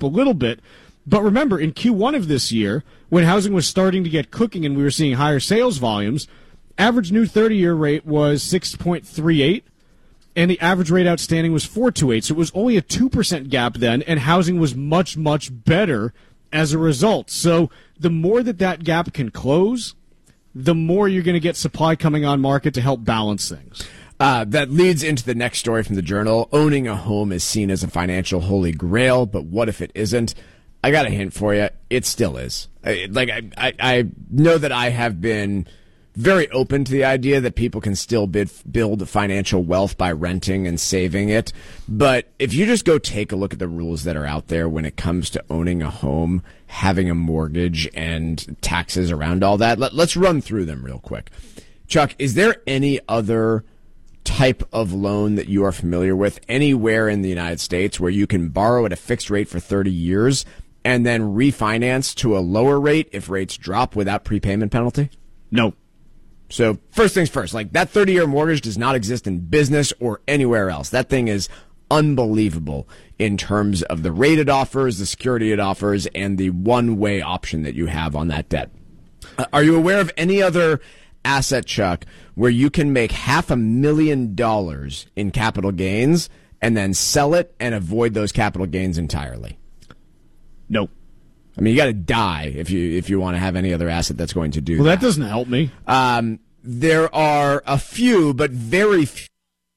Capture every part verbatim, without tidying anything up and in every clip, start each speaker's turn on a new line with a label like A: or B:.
A: a little bit. But remember, in Q one of this year, when housing was starting to get cooking and we were seeing higher sales volumes, average new thirty-year rate was six point three eight, and the average rate outstanding was four point two eight. So it was only a two percent gap then, and housing was much, much better as a result. So the more that that gap can close, the more you're going to get supply coming on market to help balance things.
B: Uh, that leads into the next story from the Journal. Owning a home is seen as a financial holy grail, but what if it isn't? I got a hint for you. It still is. I, like I, I, I know that I have been very open to the idea that people can still bid, build financial wealth by renting and saving it. But if you just go take a look at the rules that are out there when it comes to owning a home, having a mortgage, and taxes around all that, let, let's run through them real quick. Chuck, is there any other type of loan that you are familiar with anywhere in the United States where you can borrow at a fixed rate for thirty years and then refinance to a lower rate if rates drop without prepayment penalty?
A: No.
B: So first things first, like that thirty-year mortgage does not exist in business or anywhere else. That thing is unbelievable in terms of the rate it offers, the security it offers, and the one-way option that you have on that debt. Uh, are you aware of any other asset, Chuck, where you can make half a million dollars in capital gains and then sell it and avoid those capital gains entirely?
A: No.
B: I mean, you got to die if you if you want to have any other asset that's going to do
A: well,
B: that.
A: Well, that doesn't help me.
B: Um, there are a few, but very few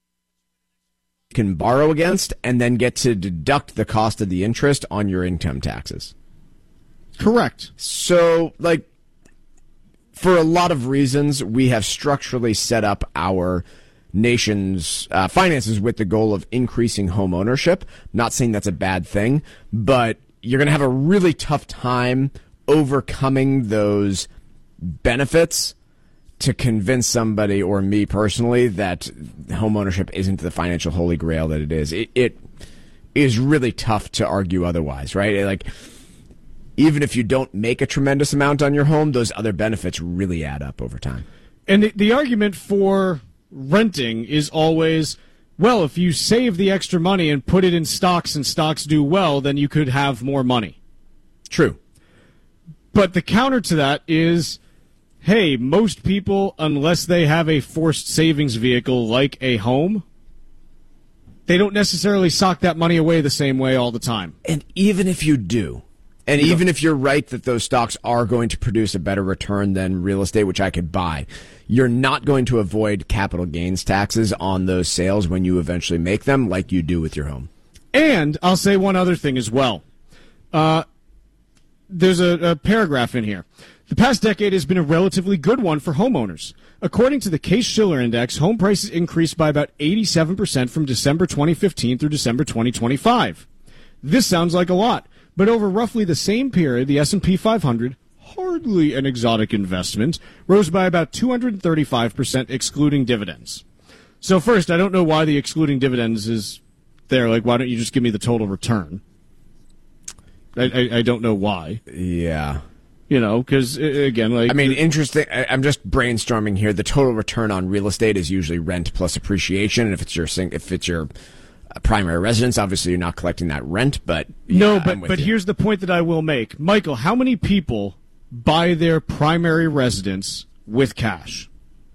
B: you can borrow against and then get to deduct the cost of the interest on your income taxes.
A: Correct.
B: So, like, for a lot of reasons, we have structurally set up our nation's uh, finances with the goal of increasing home ownership. Not saying that's a bad thing, but you're going to have a really tough time overcoming those benefits to convince somebody, or me personally, that home ownership isn't the financial holy grail that it is. It, it is really tough to argue otherwise, right? Like, even if you don't make a tremendous amount on your home, those other benefits really add up over time.
A: And the, the argument for renting is always, well, if you save the extra money and put it in stocks and stocks do well, then you could have more money.
B: True.
A: But the counter to that is, hey, most people, unless they have a forced savings vehicle like a home, they don't necessarily sock that money away the same way all the time.
B: And even if you do, and
A: you
B: even
A: know,
B: if you're right that those stocks are going to produce a better return than real estate, which I could buy, you're not going to avoid capital gains taxes on those sales when you eventually make them like you do with your home.
A: And I'll say one other thing as well. Uh, there's a, a paragraph in here. The past decade has been a relatively good one for homeowners. According to the Case-Shiller Index, home prices increased by about eighty-seven percent from December twenty fifteen through December twenty twenty-five. This sounds like a lot, but over roughly the same period, the S and P five hundred, hardly an exotic investment, rose by about two hundred thirty-five percent excluding dividends. So first, I don't know why the excluding dividends is there. Like, why don't you just give me the total return? I, I, I don't know why.
B: Yeah.
A: You know, because, again, like...
B: I mean, interesting. I'm just brainstorming here. The total return on real estate is usually rent plus appreciation. And if it's your if it's your primary residence, obviously you're not collecting that rent. But yeah,
A: No, but, but
B: you.
A: here's the point that I will make. Michael, how many people buy their primary residence with cash?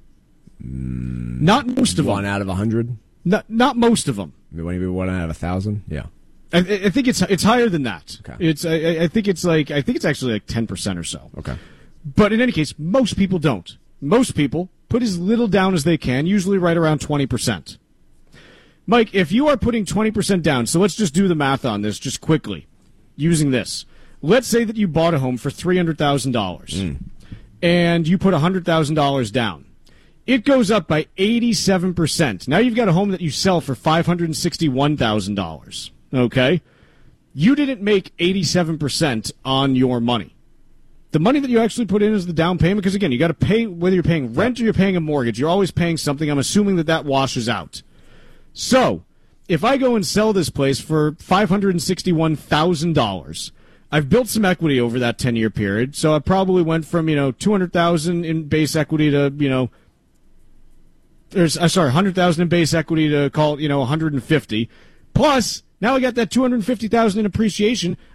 B: Mm,
A: not most of
B: one
A: them.
B: One out of a hundred?
A: Not, not most of them.
B: Maybe one out of a thousand? Yeah.
A: I, I think it's it's higher than that.
B: Okay.
A: It's I, I think it's like I think it's actually like ten percent or so.
B: Okay.
A: But in any case, most people don't. Most people put as little down as they can, usually right around twenty percent. Mike, if you are putting twenty percent down, so let's just do the math on this just quickly, using this. Let's say that you bought a home for three hundred thousand dollars, mm. and you put one hundred thousand dollars down. It goes up by eighty-seven percent. Now you've got a home that you sell for five hundred sixty-one thousand dollars. Okay? You didn't make eighty-seven percent on your money. The money that you actually put in is the down payment, because, again, you got to pay, whether you're paying rent or you're paying a mortgage, you're always paying something. I'm assuming that that washes out. So, if I go and sell this place for five hundred sixty-one thousand dollars, I've built some equity over that ten-year period, so I probably went from, you know, two hundred thousand dollars in base equity to, you know, there's, uh, sorry, one hundred thousand dollars in base equity to call it, you know, one hundred fifty. Plus, now I got that two hundred fifty thousand dollars in appreciation.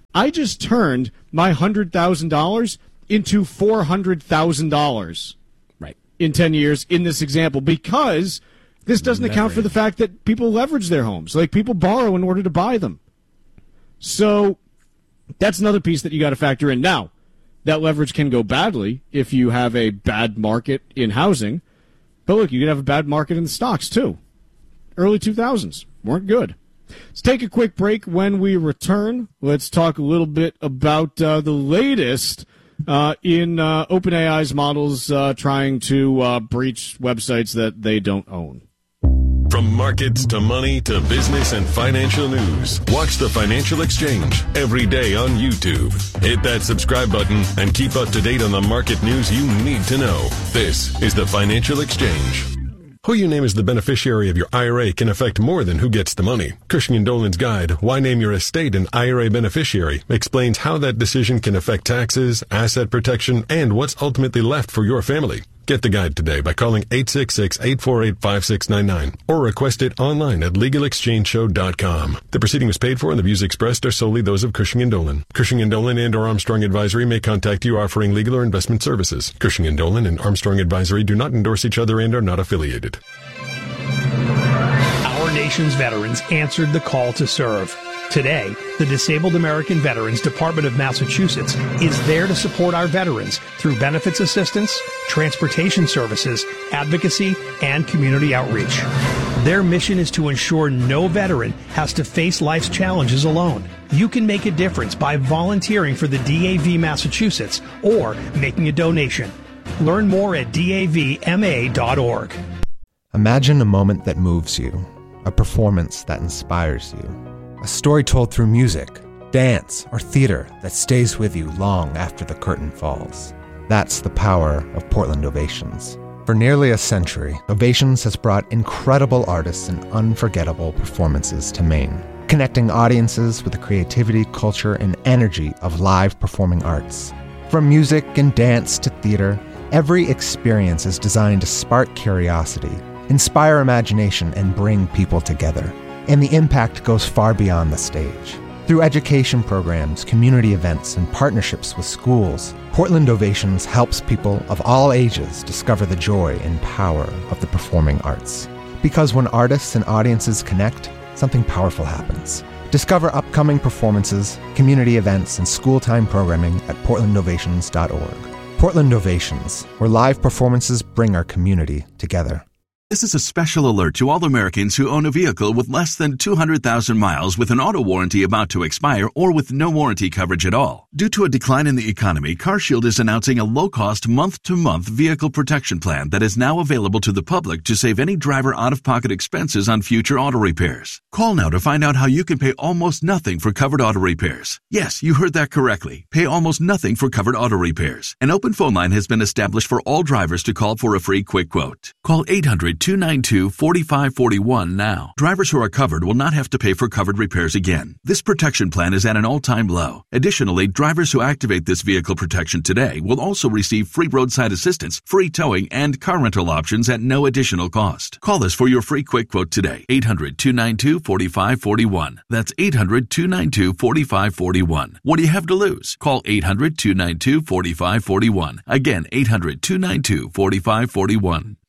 A: I just turned my one hundred thousand dollars into four hundred thousand dollars
B: right.
A: in ten years in this example, because this doesn't Never account for the fact that people leverage their homes. Like, people borrow in order to buy them. So that's another piece that you got to factor in. Now, that leverage can go badly if you have a bad market in housing. But look, you could have a bad market in the stocks, too. Early two thousands weren't good. Let's take a quick break. When we return, let's talk a little bit about uh, the latest uh, in uh, OpenAI's models uh, trying to uh, breach websites that they don't own.
C: From markets to money to business and financial news, watch The Financial Exchange every day on YouTube. Hit that subscribe button and keep up to date on the market news you need to know. This is The Financial Exchange.
D: Who you name as the beneficiary of your I R A can affect more than who gets the money. Cushing and Dolan's guide, Why Name Your Estate an I R A Beneficiary, explains how that decision can affect taxes, asset protection, and what's ultimately left for your family. Get the guide today by calling eight six six, eight four eight, five six nine nine or request it online at legal exchange show dot com. The proceeding was paid for and the views expressed are solely those of Cushing and Dolan. Cushing and Dolan and or Armstrong Advisory may contact you offering legal or investment services. Cushing and Dolan and Armstrong Advisory do not endorse each other and are not affiliated.
E: Our nation's veterans answered the call to serve. Today, the Disabled American Veterans Department of Massachusetts is there to support our veterans through benefits assistance, transportation services, advocacy, and community outreach. Their mission is to ensure no veteran has to face life's challenges alone. You can make a difference by volunteering for the D A V Massachusetts or making a donation. Learn more at D A V M A dot org.
F: Imagine a moment that moves you, a performance that inspires you. A story told through music, dance, or theater that stays with you long after the curtain falls. That's the power of Portland Ovations. For nearly a century, Ovations has brought incredible artists and unforgettable performances to Maine, connecting audiences with the creativity, culture, and energy of live performing arts. From music and dance to theater, every experience is designed to spark curiosity, inspire imagination, and bring people together. And the impact goes far beyond the stage. Through education programs, community events, and partnerships with schools, Portland Ovations helps people of all ages discover the joy and power of the performing arts. Because when artists and audiences connect, something powerful happens. Discover upcoming performances, community events, and school-time programming at portland ovations dot org. Portland Ovations, where live performances bring our community together.
G: This is a special alert to all Americans who own a vehicle with less than two hundred thousand miles with an auto warranty about to expire or with no warranty coverage at all. Due to a decline in the economy, CarShield is announcing a low-cost month-to-month vehicle protection plan that is now available to the public to save any driver out-of-pocket expenses on future auto repairs. Call now to find out how you can pay almost nothing for covered auto repairs. Yes, you heard that correctly. Pay almost nothing for covered auto repairs. An open phone line has been established for all drivers to call for a free quick quote. Call eight hundred, two nine two, four five four one now. Drivers who are covered will not have to pay for covered repairs again. This protection plan is at an all-time low. Additionally, drivers who activate this vehicle protection today will also receive free roadside assistance, free towing, and car rental options at no additional cost. Call us for your free quick quote today. eight hundred, two nine two, four five four one. That's eight hundred, two nine two, four five four one. What do you have to lose? Call eight hundred, two nine two, four five four one. Again, eight hundred, two nine two, four five four one.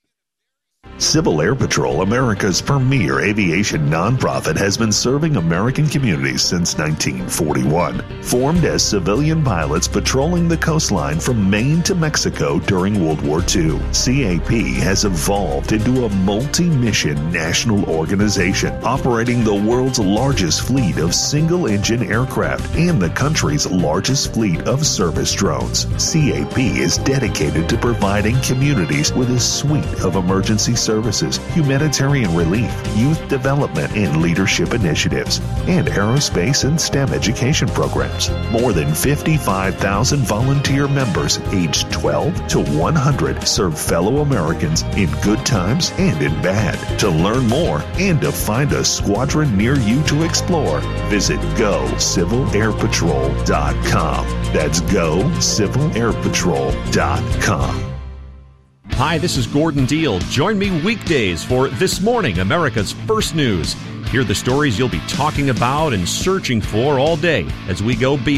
H: Civil Air Patrol, America's premier aviation nonprofit, has been serving American communities since nineteen forty-one. Formed as civilian pilots patrolling the coastline from Maine to Mexico during World War Two, C A P has evolved into a multi-mission national organization operating the world's largest fleet of single-engine aircraft and the country's largest fleet of service drones. C A P is dedicated to providing communities with a suite of emergency services, humanitarian relief, youth development and leadership initiatives, and aerospace and STEM education programs. More than fifty-five thousand volunteer members aged twelve to one hundred serve fellow Americans in good times and in bad. To learn more and to find a squadron near you to explore, visit go civil air patrol dot com. That's go civil air patrol dot com.
I: Hi, this is Gordon Deal. Join me weekdays for This Morning, America's First News. Hear the stories you'll be talking about and searching for all day as we go beyond